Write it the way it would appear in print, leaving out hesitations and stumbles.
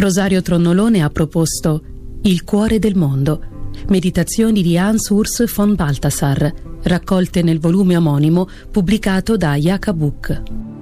Rosario Tronnolone ha proposto Il cuore del mondo, meditazioni di Hans Urs von Balthasar, raccolte nel volume omonimo pubblicato da Yaka Book.